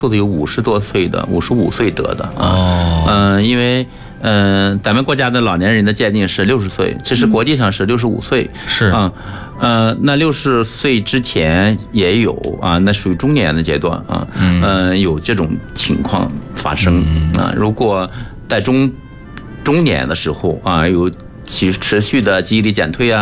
的有50多岁的、55岁得的啊。因为咱们国家的老年人的界定是60岁，其实国际上是65岁。 是啊。那60岁之前也有啊，那属于中年的阶段啊。有这种情况发生啊。如果在中年的时候啊，有持续的记忆力减退啊。